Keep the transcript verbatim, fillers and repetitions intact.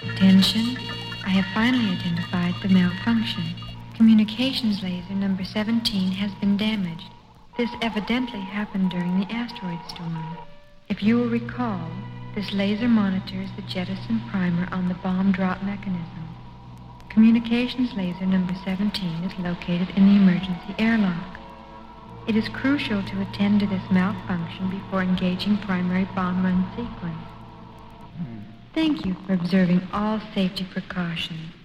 Attention, I have finally identified the malfunction. Communications laser number seventeen has been damaged. This evidently happened during the asteroid storm. If you will recall, this laser monitors the jettison primer on the bomb drop mechanism. Communications laser number seventeen is located in the emergency airlock. It is crucial to attend to this malfunction before engaging primary bomb run sequence. Thank you for observing all safety precautions.